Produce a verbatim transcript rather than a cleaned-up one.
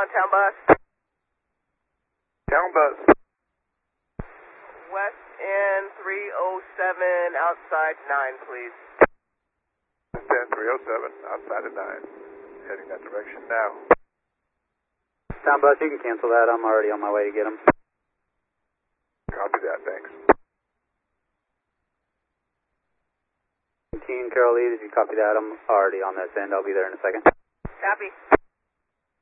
on, town bus. Town bus. West End three oh seven, outside nine, please. West End three oh seven, outside of nine. Heading that direction now. Town bus, you can cancel that. I'm already on my way to get them. Copy that, thanks. Team Carol Lee, did you copy that? I'm already on this end. I'll be there in a second. Copy.